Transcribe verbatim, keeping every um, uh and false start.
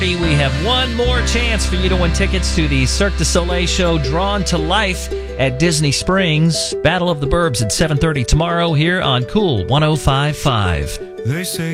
We have one more chance for you to win tickets to the Cirque du Soleil show Drawn to Life at Disney Springs. Battle of the Burbs at seven thirty tomorrow here on Cool one oh five point five. They say